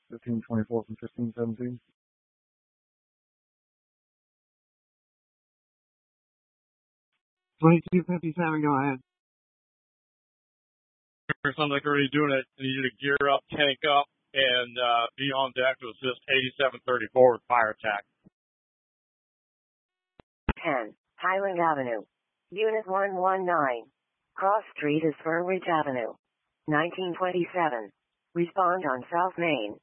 1524 from 1517. 2257, go ahead. Sounds like already doing it. I need you to gear up, tank up, and be on deck to assist 8734 with fire attack. 10, Highland Avenue. Unit 119. Cross Street is Fir Ridge Avenue. 1927. Respond on South Main.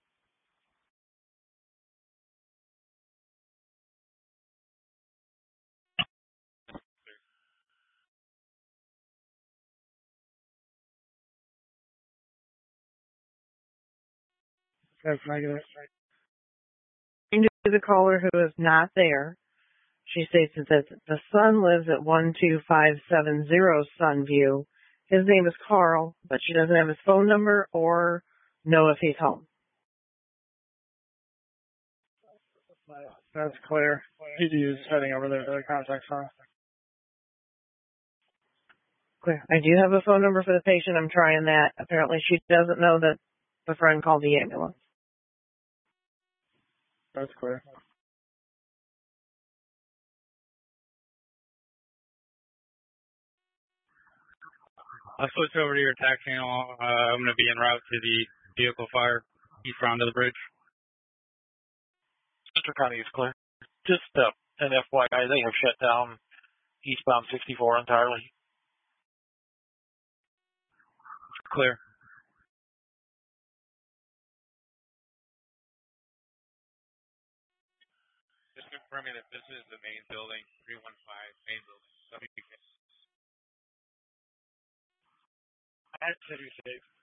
That's negative. To the caller who is not there, she states that the son lives at 12570 Sunview. His name is Carl, but she doesn't have his phone number or know if he's home. That's clear. PDU is heading over there to the contact center. Clear. I do have a phone number for the patient. I'm trying that. Apparently she doesn't know that the friend called the ambulance. That's clear. I'll switch over to your attack channel. I'm going to be en route to the vehicle fire eastbound to the bridge. Central County is clear. Just an FYI, they have shut down eastbound 64 entirely. Clear. Just confirming that this is the main building, 315 main building. I'd say you're safe.